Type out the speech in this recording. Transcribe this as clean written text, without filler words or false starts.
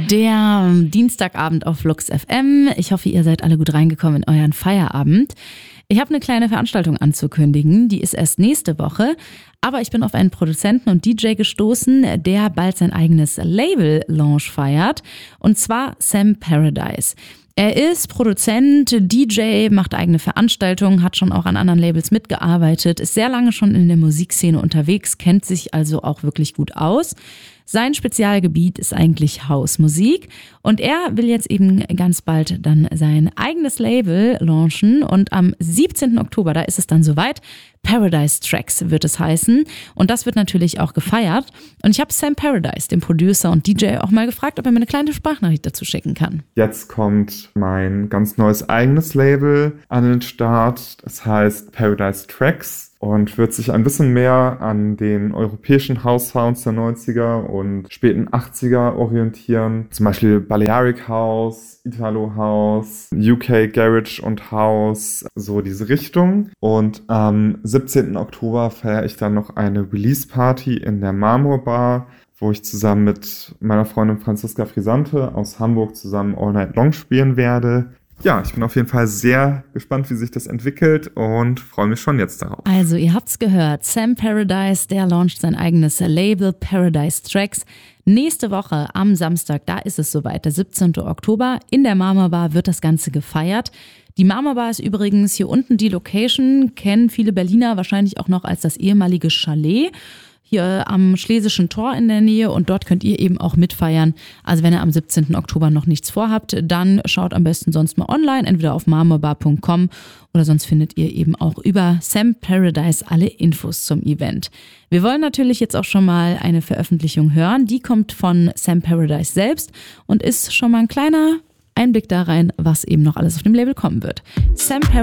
Der Dienstagabend auf Flux FM. Ich hoffe, ihr seid alle gut reingekommen in euren Feierabend. Ich habe eine kleine Veranstaltung anzukündigen, die ist erst nächste Woche. Aber ich bin auf einen Produzenten und DJ gestoßen, der bald sein eigenes Label-Launch feiert. Und zwar Sam Paradise. Er ist Produzent, DJ, macht eigene Veranstaltungen, hat schon auch an anderen Labels mitgearbeitet, ist sehr lange schon in der Musikszene unterwegs, kennt sich also auch wirklich gut aus. Sein Spezialgebiet ist eigentlich Hausmusik und er will jetzt eben ganz bald dann sein eigenes Label launchen und am 17. Oktober, da ist es dann soweit, Paradise Tracks wird es heißen und das wird natürlich auch gefeiert und ich habe Sam Paradise, den Producer und DJ, auch mal gefragt, ob er mir eine kleine Sprachnachricht dazu schicken kann. Jetzt kommt mein ganz neues eigenes Label an den Start, das heißt Paradise Tracks. Und wird sich ein bisschen mehr an den europäischen House-Sounds der 90er und späten 80er orientieren. Zum Beispiel Balearic House, Italo House, UK Garage und House, so diese Richtung. Und am 17. Oktober feiere ich dann noch eine Release-Party in der Marmor Bar, wo ich zusammen mit meiner Freundin Franziska Frisante aus Hamburg zusammen All Night Long spielen werde. Ja, ich bin auf jeden Fall sehr gespannt, wie sich das entwickelt und freue mich schon jetzt darauf. Also ihr habt's gehört, Sam Paradise, der launcht sein eigenes Label Paradise Tracks. Nächste Woche am Samstag, da ist es soweit, der 17. Oktober, in der Marmor Bar wird das Ganze gefeiert. Die Marmor Bar ist übrigens hier unten die Location, kennen viele Berliner wahrscheinlich auch noch als das ehemalige Chalet. Hier am Schlesischen Tor in der Nähe und dort könnt ihr eben auch mitfeiern. Also wenn ihr am 17. Oktober noch nichts vorhabt, dann schaut am besten sonst mal online, entweder auf marmorbar.com oder sonst findet ihr eben auch über Sam Paradise alle Infos zum Event. Wir wollen natürlich jetzt auch schon mal eine Veröffentlichung hören, die kommt von Sam Paradise selbst und ist schon mal ein kleiner Einblick da rein, was eben noch alles auf dem Label kommen wird. Sam